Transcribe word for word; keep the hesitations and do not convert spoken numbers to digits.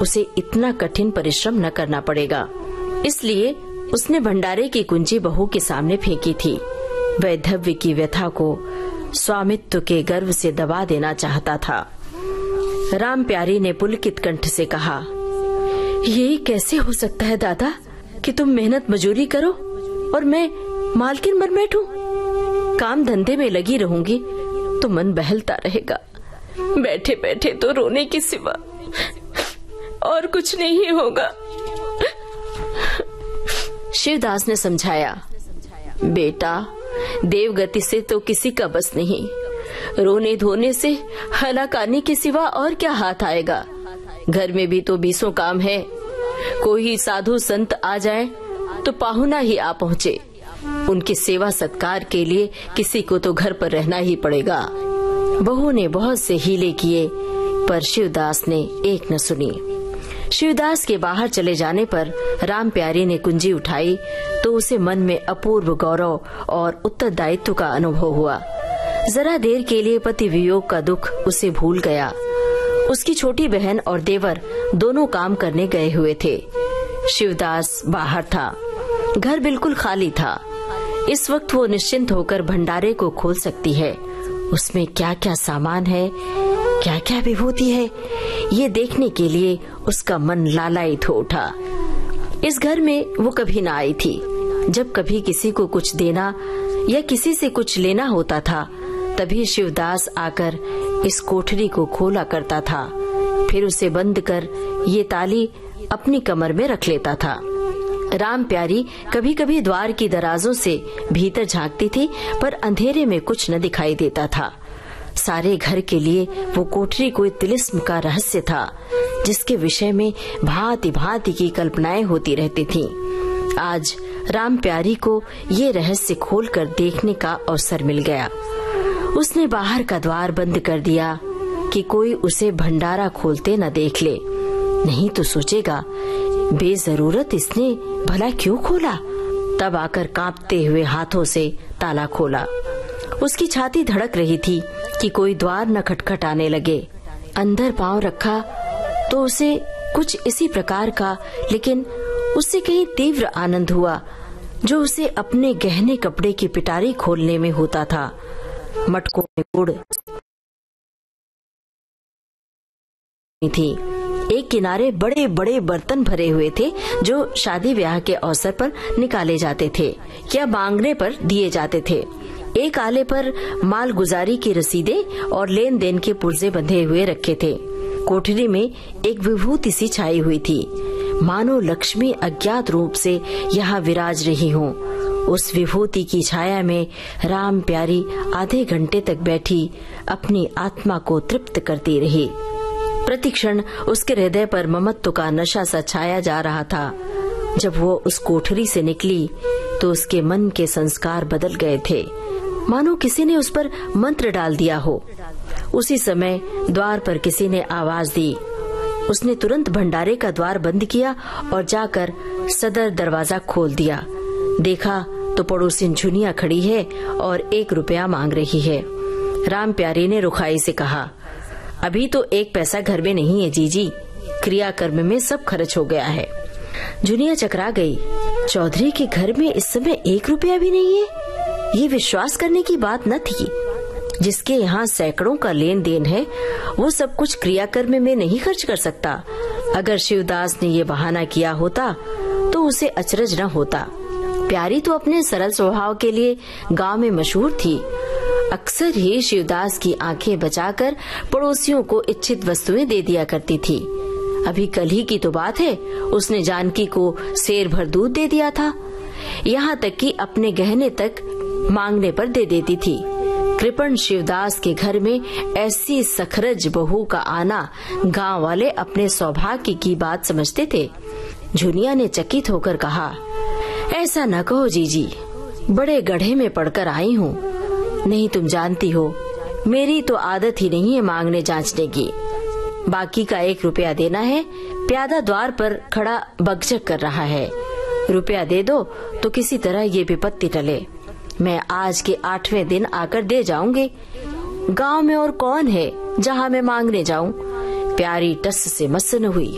उसे इतना कठिन परिश्रम न करना पड़ेगा। इसलिए उसने भंडारे की कुंजी बहू के सामने फेंकी थी। वैधव्य की व्यथा को स्वामित्व के गर्व से दबा देना चाहता था। राम प्यारी ने पुलकित कंठ से कहा, ये कैसे हो सकता है दादा कि तुम मेहनत मजूरी करो और मैं मालकिन बन बैठूं? काम धंधे में लगी रहूंगी तो मन बहलता रहेगा, बैठे बैठे तो रोने के सिवा और कुछ नहीं होगा। शिवदास ने समझाया, बेटा देवगति से तो किसी का बस नहीं, रोने धोने से हलाकानी के सिवा और क्या हाथ आएगा। घर में भी तो बीसों काम है, कोई साधु संत आ जाए तो पाहुना ही आ पहुँचे, उनकी सेवा सत्कार के लिए किसी को तो घर पर रहना ही पड़ेगा। बहू ने बहुत से हीले किए पर शिवदास ने एक न सुनी। शिवदास के बाहर चले जाने पर राम प्यारी ने कुंजी उठाई तो उसे मन में अपूर्व गौरव और उत्तरदायित्व का अनुभव हुआ। जरा देर के लिए पति वियोग का दुख उसे भूल गया। उसकी छोटी बहन और देवर दोनों काम करने गए हुए थे। शिवदास बाहर था, घर बिल्कुल खाली था। इस वक्त वो निश्चिंत होकर भंडारे को खोल सकती है। उसमें क्या क्या सामान है, क्या क्या विभूति है, ये देखने के लिए उसका मन लालायित हो उठा। इस घर में वो कभी न आई थी। जब कभी किसी को कुछ देना या किसी से कुछ लेना होता था तभी शिवदास आकर इस कोठरी को खोला करता था, फिर उसे बंद कर ये ताली अपनी कमर में रख लेता था। राम प्यारी कभी कभी द्वार की दराजों से भीतर झांकती थी पर अंधेरे में कुछ न दिखाई देता था। सारे घर के लिए वो कोठरी कोई तिलिस्म का रहस्य था जिसके विषय में भांति भांति की कल्पनाएं होती रहती थीं। आज राम प्यारी को ये रहस्य खोलकर देखने का अवसर मिल गया। उसने बाहर का द्वार बंद कर दिया कि कोई उसे भंडारा खोलते न देख ले, नहीं तो सोचेगा बेजरूरत इसने भला क्यों खोला। तब आकर कांपते हुए हाथों से ताला खोला। उसकी छाती धड़क रही थी कि कोई द्वार न खटखटाने लगे। अंदर पांव रखा तो उसे कुछ इसी प्रकार का, लेकिन उससे कहीं तीव्र आनंद हुआ जो उसे अपने गहने कपड़े की पिटारी खोलने में होता था। मटकों में गुड़ थी, एक किनारे बड़े बड़े बर्तन भरे हुए थे जो शादी ब्याह के अवसर पर निकाले जाते थे या मांगने पर दिए जाते थे। एक आले पर माल गुजारी की रसीदें और लेन देन के पुर्जे बंधे हुए रखे थे। कोठरी में एक विभूति सी छाई हुई थी, मानो लक्ष्मी अज्ञात रूप से यहाँ विराज रही हो। उस विभूति की छाया में राम प्यारी आधे घंटे तक बैठी अपनी आत्मा को तृप्त करती रही। प्रतिक्षण उसके हृदय पर ममत्व का नशा सा छाया जा रहा था। जब वो उस कोठरी से निकली तो उसके मन के संस्कार बदल गए थे, मानो किसी ने उस पर मंत्र डाल दिया हो। उसी समय द्वार पर किसी ने आवाज दी। उसने तुरंत भंडारे का द्वार बंद किया और जाकर सदर दरवाजा खोल दिया। देखा तो पड़ोसिन झुनिया खड़ी है और एक रुपया मांग रही है। राम प्यारी ने रुखाई से कहा, अभी तो एक पैसा घर में नहीं है जीजी, क्रियाकर्म में सब खर्च हो गया है। झुनिया चकरा गई। चौधरी के घर में इस समय एक रुपया भी नहीं है, ये विश्वास करने की बात न थी। जिसके यहाँ सैकड़ों का लेन देन है वो सब कुछ क्रियाकर्म में नहीं खर्च कर सकता। अगर शिवदास ने ये बहाना किया होता तो उसे अचरज न होता। प्यारी तो अपने सरल स्वभाव के लिए गांव में मशहूर थी। अक्सर ही शिवदास की आंखें बचाकर पड़ोसियों को इच्छित वस्तुएं दे दिया करती थी। अभी कल ही की तो बात है, उसने जानकी को सेर भर दूध दे दिया था। यहाँ तक कि अपने गहने तक मांगने पर दे देती थी। कृपण शिवदास के घर में ऐसी सखरज बहू का आना गांव वाले अपने सौभाग्य की बात समझते थे। झुनिया ने चकित होकर कहा, ऐसा न कहो जीजी, बड़े गड्ढे में पड़कर आई हूँ। नहीं तुम जानती हो मेरी तो आदत ही नहीं है मांगने जांचने की। बाकी का एक रुपया देना है। प्यादा द्वार पर खड़ा बकझक कर रहा है, रुपया दे दो तो किसी तरह ये विपत्ति टले। मैं आज के आठवें दिन आकर दे जाऊंगी। गांव में और कौन है जहां मैं मांगने जाऊं। प्यारी टस से मस न हुई।